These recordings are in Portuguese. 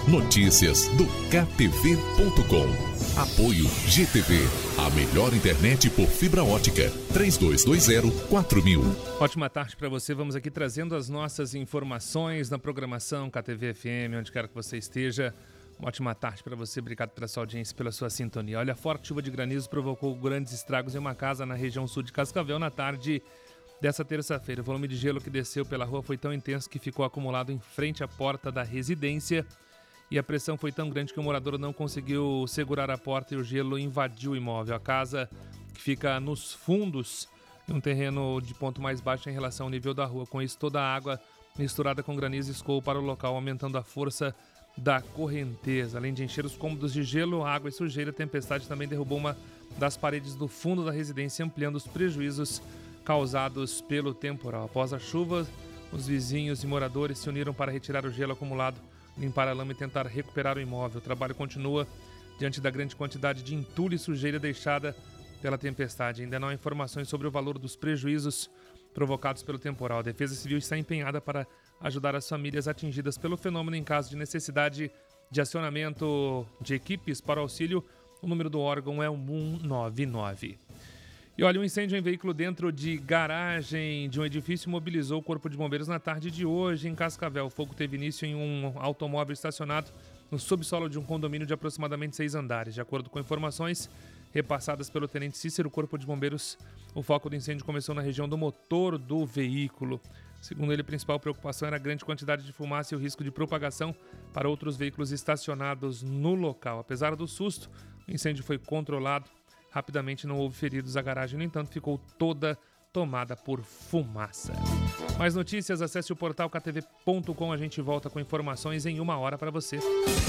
Notícias do KTV.com. Apoio GTV, a melhor internet por fibra ótica. 3220-4000. Ótima tarde para você. Vamos aqui trazendo as nossas informações na programação KTV FM, onde quer que você esteja. Uma ótima tarde para você. Obrigado pela sua audiência, pela sua sintonia. Olha, a forte chuva de granizo provocou grandes estragos em uma casa na região sul de Cascavel na tarde dessa terça-feira. O volume de gelo que desceu pela rua foi tão intenso que ficou acumulado em frente à porta da residência. E a pressão foi tão grande que o morador não conseguiu segurar a porta e o gelo invadiu o imóvel. A casa, que fica nos fundos, em um terreno de ponto mais baixo em relação ao nível da rua. Com isso, toda a água misturada com granizo escoou para o local, aumentando a força da correnteza. Além de encher os cômodos de gelo, água e sujeira, a tempestade também derrubou uma das paredes do fundo da residência, ampliando os prejuízos causados pelo temporal. Após a chuva, os vizinhos e moradores se uniram para retirar o gelo acumulado, limpar a lama e tentar recuperar o imóvel. O trabalho continua diante da grande quantidade de entulho e sujeira deixada pela tempestade. Ainda não há informações sobre o valor dos prejuízos provocados pelo temporal. A Defesa Civil está empenhada para ajudar as famílias atingidas pelo fenômeno. Em caso de necessidade de acionamento de equipes para auxílio, o número do órgão é o 199. E olha, um incêndio em veículo dentro de garagem de um edifício mobilizou o Corpo de Bombeiros na tarde de hoje em Cascavel. O fogo teve início em um automóvel estacionado no subsolo de um condomínio de aproximadamente 6 andares. De acordo com informações repassadas pelo Tenente Cícero, o Corpo de Bombeiros, o foco do incêndio começou na região do motor do veículo. Segundo ele, a principal preocupação era a grande quantidade de fumaça e o risco de propagação para outros veículos estacionados no local. Apesar do susto, o incêndio foi controlado. Rapidamente não houve feridos. A garagem, no entanto, ficou toda tomada por fumaça. Mais notícias, acesse o portal ktv.com. A gente volta com informações em 1 hora para você.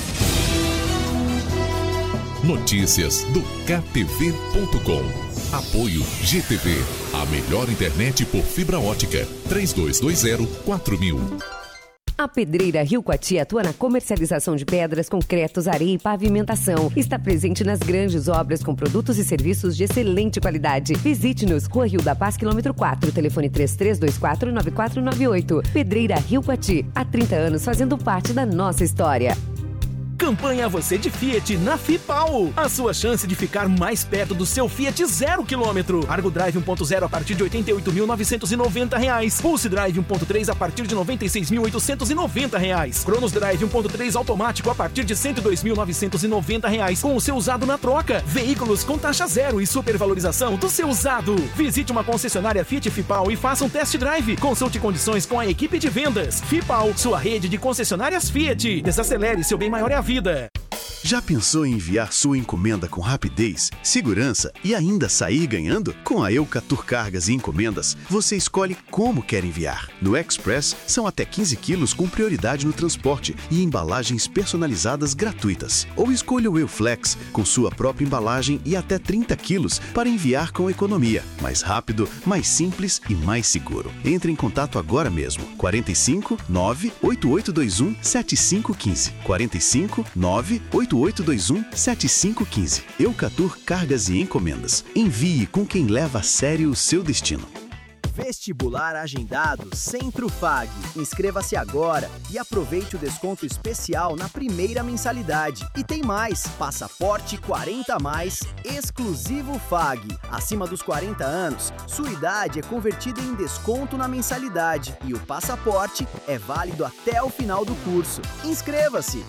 Notícias do KTV.com. Apoio GTV, a melhor internet por fibra ótica. 3220-4000. A Pedreira Rio Coati atua na comercialização de pedras, concretos, areia e pavimentação. Está presente nas grandes obras com produtos e serviços de excelente qualidade. Visite-nos, Rua Rio da Paz, quilômetro 4, telefone 3324-9498. Pedreira Rio Coati, há 30 anos fazendo parte da nossa história. Campanha Você de Fiat na FIPAL. A sua chance de ficar mais perto do seu Fiat 0 km. Argo Drive 1.0 a partir de R$ 88.990. Pulse Drive 1.3 a partir de R$ 96.890. Cronos Drive 1.3 automático a partir de R$ 102.990 com o seu usado na troca. Veículos com taxa zero e supervalorização do seu usado. Visite uma concessionária Fiat FIPAL e faça um test drive. Consulte condições com a equipe de vendas. FIPAL, sua rede de concessionárias Fiat. Desacelere, seu bem maior é a vida. Já pensou em enviar sua encomenda com rapidez, segurança e ainda sair ganhando? Com a Eucatur Cargas e Encomendas, você escolhe como quer enviar. No Express, são até 15 quilos com prioridade no transporte e embalagens personalizadas gratuitas. Ou escolha o Euflex, com sua própria embalagem e até 30 quilos para enviar com economia. Mais rápido, mais simples e mais seguro. Entre em contato agora mesmo. 45 98821 7515. 45 98821 7515. Eucatur Cargas e Encomendas. Envie com quem leva a sério o seu destino. Vestibular agendado Centro FAG. Inscreva-se agora e aproveite o desconto especial na primeira mensalidade. E tem mais, passaporte 40+, exclusivo FAG. Acima dos 40 anos, sua idade é convertida em desconto na mensalidade e o passaporte é válido até o final do curso. Inscreva-se,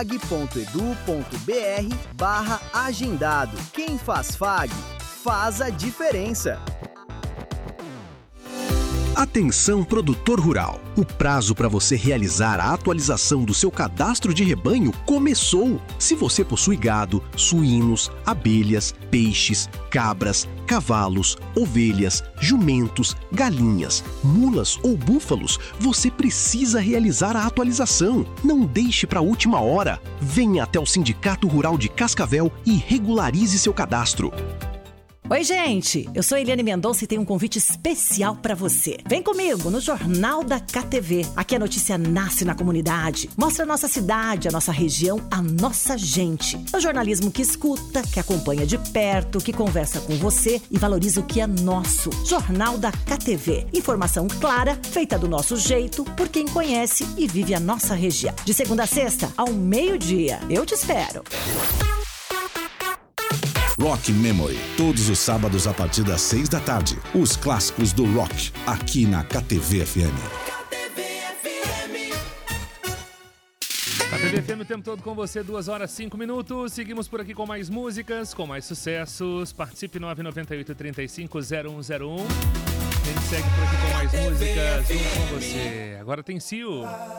fag.edu.br/agendado. Quem faz FAG, faz a diferença. Atenção, produtor rural! O prazo para você realizar a atualização do seu cadastro de rebanho começou. Se você possui gado, suínos, abelhas, peixes, cabras, cavalos, ovelhas, jumentos, galinhas, mulas ou búfalos, você precisa realizar a atualização. Não deixe para a última hora. Venha até o Sindicato Rural de Cascavel e regularize seu cadastro. Oi, gente! Eu sou Eliane Mendonça e tenho um convite especial para você. Vem comigo no Jornal da KTV. Aqui a notícia nasce na comunidade. Mostra a nossa cidade, a nossa região, a nossa gente. É o jornalismo que escuta, que acompanha de perto, que conversa com você e valoriza o que é nosso. Jornal da KTV. Informação clara, feita do nosso jeito, por quem conhece e vive a nossa região. De segunda a sexta, ao meio-dia. Eu te espero. Rock Memory, todos os sábados a partir das 6 da tarde. Os clássicos do rock, aqui na KTV FM. KTV FM o tempo todo com você, 2 horas 5 minutos. Seguimos por aqui com mais músicas, com mais sucessos. Participe 998 35 0101. A gente segue por aqui com mais músicas junto com você. Agora tem Sil.